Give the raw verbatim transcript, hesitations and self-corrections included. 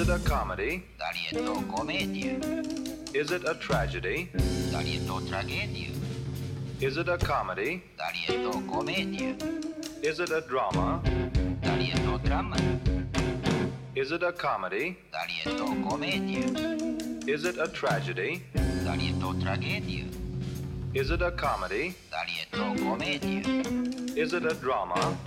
it a comedy? Darietto comedie. Is it a tragedy? Darietto tragedie. Is it a comedy? Darietto comedie. Is it a drama? Darietto dramma. Is it a comedy? Darietto comedie. Is it a tragedy? Darietto tragedie. Is it a comedy? Darietto comedie. Is it a drama?